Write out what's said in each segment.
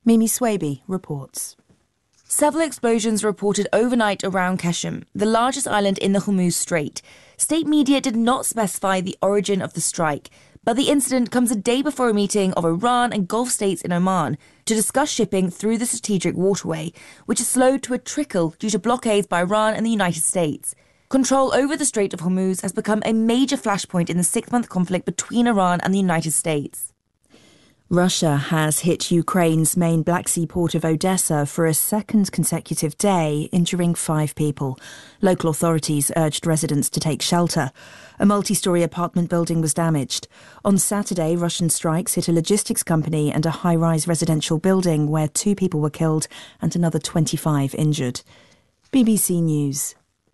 Mimi Swaby reports. Several explosions reported overnight around Qeshm, the largest island in the Hormuz Strait. State media did not specify the origin of the strike, but the incident comes a day before a meeting of Iran and Gulf states in Oman to discuss shipping through the strategic waterway, which is slowed to a trickle due to blockades by Iran and the United States. Control over the Strait of Hormuz has become a major flashpoint in the 6-month conflict between Iran and the United States. Russia has hit Ukraine's main Black Sea port of Odessa for a second consecutive day, injuring 5 people. Local authorities urged residents to take shelter. A multi-storey apartment building was damaged. On Saturday, Russian strikes hit a logistics company and a high-rise residential building where 2 people were killed and another 25 injured. BBC News.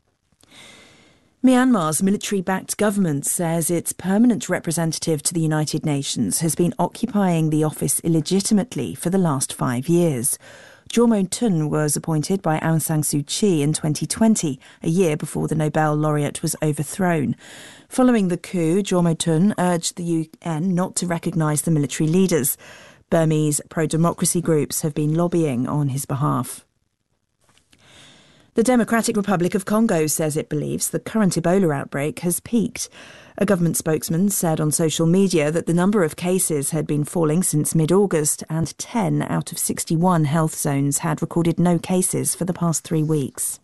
Myanmar's military-backed government says its permanent representative to the United Nations has been occupying the office illegitimately for the last 5 years. Jormo Tun was appointed by Aung San Suu Kyi in 2020, a year before the Nobel laureate was overthrown. Following the coup, Jormo Tun urged the UN not to recognise the military leaders. Burmese pro-democracy groups have been lobbying on his behalf. The Democratic Republic of Congo says it believes the current Ebola outbreak has peaked. A government spokesman said on social media that the number of cases had been falling since mid-August and 10 out of 61 health zones had recorded no cases for the past 3 weeks.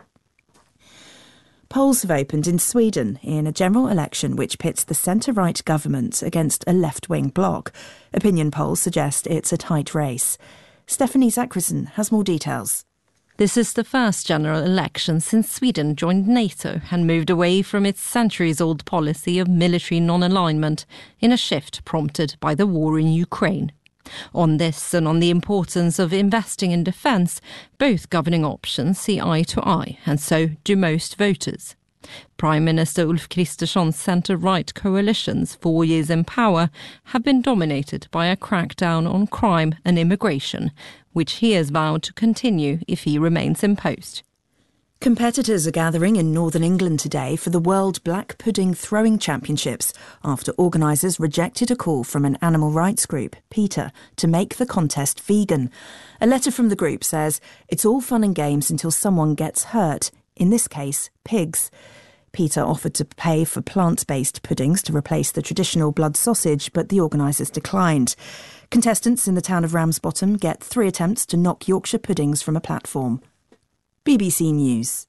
Polls have opened in Sweden in a general election which pits the centre-right government against a left-wing bloc. Opinion polls suggest it's a tight race. Stephanie Zachrisson has more details. This is the first general election since Sweden joined NATO and moved away from its centuries-old policy of military non-alignment in a shift prompted by the war in Ukraine. On this and on the importance of investing in defence, both governing options see eye to eye, and so do most voters. Prime Minister Ulf Kristersson's centre-right coalition's 4 years in power have been dominated by a crackdown on crime and immigration, which he has vowed to continue if he remains in post. Competitors are gathering in northern England today for the World Black Pudding Throwing Championships after organisers rejected a call from an animal rights group, PETA, to make the contest vegan. A letter from the group says it's all fun and games until someone gets hurt, in this case, pigs. PETA offered to pay for plant-based puddings to replace the traditional blood sausage, but the organisers declined. Contestants in the town of Ramsbottom get 3 attempts to knock Yorkshire puddings from a platform. BBC News.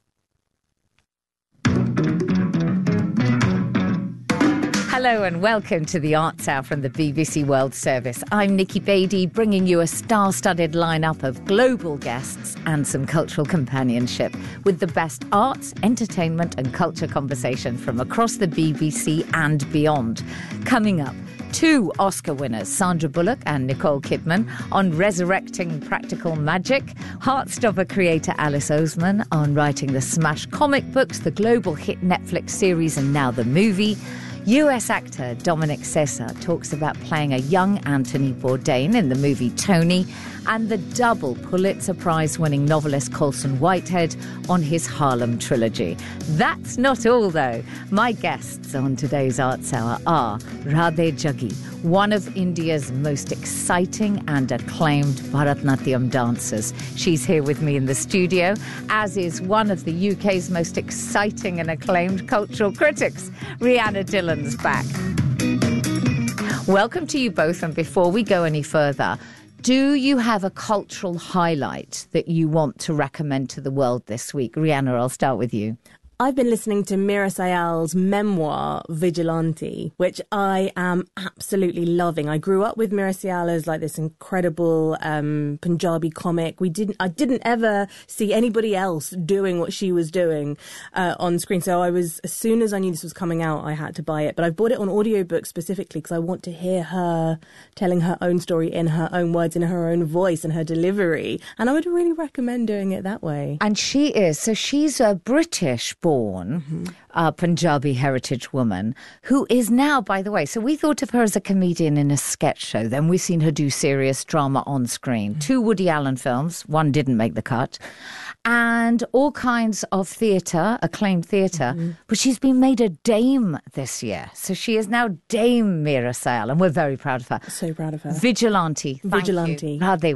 Hello and welcome to the Arts Hour from the BBC World Service. I'm Nikki Beattie, bringing you a star-studded lineup of global guests and some cultural companionship with the best arts, entertainment and culture conversation from across the BBC and beyond. Coming up, 2 Oscar winners, Sandra Bullock and Nicole Kidman, on resurrecting practical magic, Heartstopper creator Alice Oseman on writing the smash comic books, the global hit Netflix series and now the movie. US actor Dominic Sessa talks about playing a young Anthony Bourdain in the movie Tony, and the double Pulitzer Prize-winning novelist Colson Whitehead on his Harlem trilogy. That's not all, though. My guests on today's Arts Hour are Radhe Jaggi, one of India's most exciting and acclaimed Bharatanatyam dancers. She's here with me in the studio, as is one of the UK's most exciting and acclaimed cultural critics. Rhianna Dillon's back. Welcome to you both, and before we go any further, do you have a cultural highlight that you want to recommend to the world this week? Rhianna, I'll start with you. I've been listening to Meera Syal's memoir, Vigilante, which I am absolutely loving. I grew up with Meera Syal as like this incredible Punjabi comic. I didn't ever see anybody else doing what she was doing on screen. So as soon as I knew this was coming out, I had to buy it. But I bought it on audiobook specifically because I want to hear her telling her own story in her own words, in her own voice and her delivery. And I would really recommend doing it that way. And she's a British-born Punjabi heritage woman who is now, by the way, so we thought of her as a comedian in a sketch show. Then we've seen her do serious drama on screen. 2 Woody Allen films, one didn't make the cut, and all kinds of theatre, acclaimed theatre. But she's been made a dame this year. So she is now Dame Meera Syal, and we're very proud of her. So proud of her. Vigilante. Thank you. Radhe.